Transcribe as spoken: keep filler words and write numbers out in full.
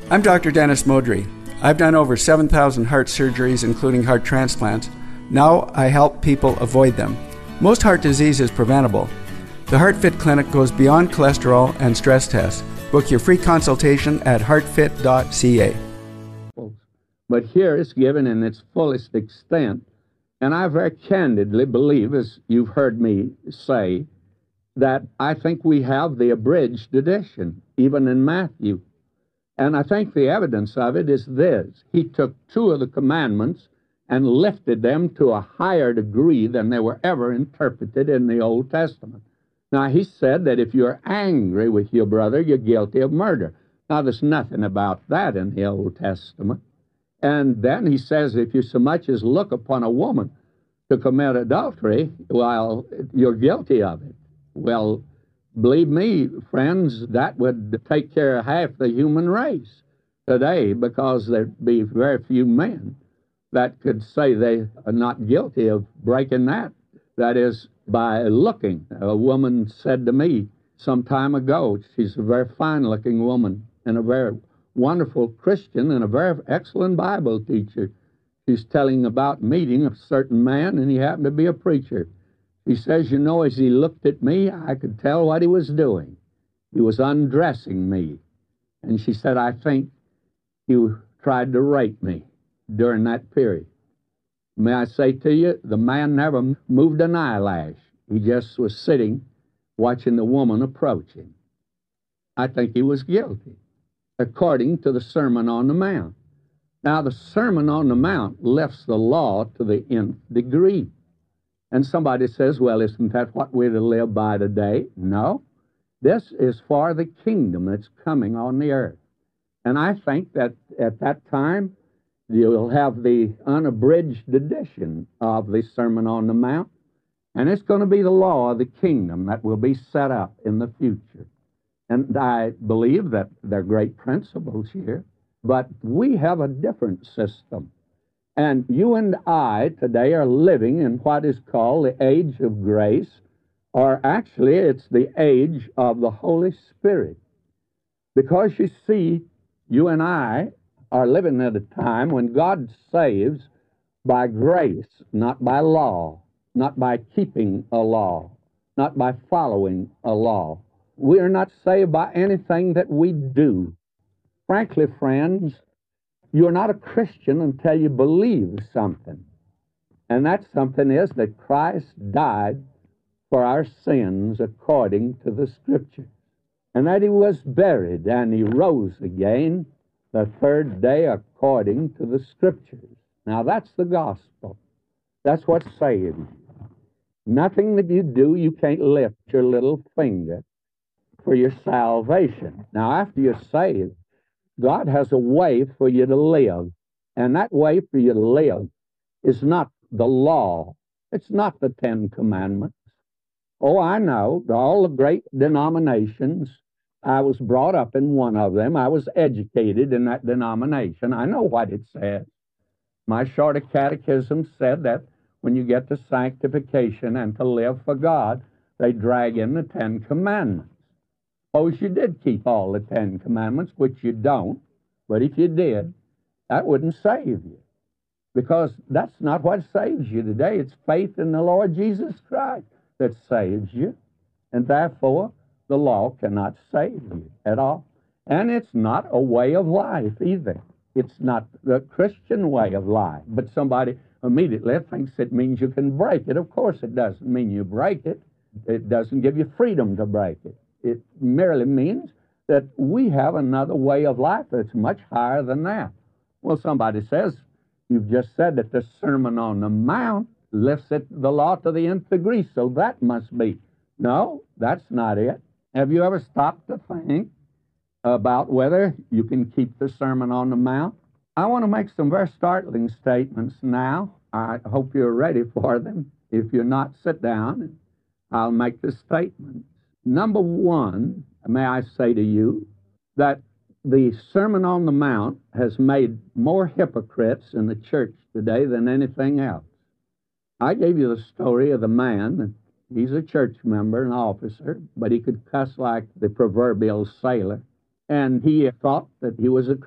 I'm Doctor Dennis Modry. I've done over seven thousand heart surgeries, including heart transplants. Now I help people avoid them. Most heart disease is preventable. The HeartFit Clinic goes beyond cholesterol and stress tests. Book your free consultation at heart fit dot c a. But here it's given in its fullest extent. And I very candidly believe, as you've heard me say, that I think we have the abridged edition, even in Matthew. And I think the evidence of it is this. He took two of the commandments and lifted them to a higher degree than they were ever interpreted in the Old Testament. Now, he said that if you're angry with your brother, you're guilty of murder. Now, there's nothing about that in the Old Testament. And then he says, if you so much as look upon a woman to commit adultery, well, you're guilty of it. Well, believe me, friends, that would take care of half the human race today, because there'd be very few men that could say they are not guilty of breaking that. That is, by looking. A woman said to me some time ago, she's a very fine-looking woman and a very wonderful Christian and a very excellent Bible teacher. She's telling about meeting a certain man, and he happened to be a preacher. He says, you know, as he looked at me, I could tell what he was doing. He was undressing me. And she said, I think he tried to rape me during that period. May I say to you, the man never moved an eyelash. He just was sitting, watching the woman approach him. I think he was guilty, according to the Sermon on the Mount. Now, the Sermon on the Mount lifts the law to the nth degree. And somebody says, well, isn't that what we're to live by today? No. This is for the kingdom that's coming on the earth. And I think that at that time, you'll have the unabridged edition of the Sermon on the Mount, and it's going to be the law of the kingdom that will be set up in the future. And I believe that there are great principles here, but we have a different system. And you and I today are living in what is called the age of grace, or actually it's the age of the Holy Spirit. Because you see, you and I are living at a time when God saves by grace, not by law, not by keeping a law, not by following a law. We are not saved by anything that we do. Frankly, friends, you're not a Christian until you believe something. And that something is that Christ died for our sins according to the Scriptures, and that he was buried and he rose again the third day according to the Scriptures. Now, that's the gospel. That's what saves you. Nothing that you do, you can't lift your little finger for your salvation. Now, after you're saved, God has a way for you to live. And that way for you to live is not the law. It's not the Ten Commandments. Oh, I know, all the great denominations, I was brought up in one of them. I was educated in that denomination. I know what it says. My shorter catechism said that when you get to sanctification and to live for God, they drag in the Ten Commandments. Suppose you did keep all the Ten Commandments, which you don't, but if you did, that wouldn't save you. Because that's not what saves you today. It's faith in the Lord Jesus Christ that saves you. And therefore, the law cannot save you at all. And it's not a way of life either. It's not the Christian way of life. But somebody immediately thinks it means you can break it. Of course it doesn't mean you break it. It doesn't give you freedom to break it. It merely means that we have another way of life that's much higher than that. Well, somebody says, you've just said that the Sermon on the Mount lifts it, the law to the nth degree, so that must be. No, that's not it. Have you ever stopped to think about whether you can keep the Sermon on the Mount? I want to make some very startling statements now. I hope you're ready for them. If you're not, sit down, and I'll make the statement. Number one, may I say to you that the Sermon on the Mount has made more hypocrites in the church today than anything else. I gave you the story of the man. He's a church member, an officer, but he could cuss like the proverbial sailor. And he thought that he was a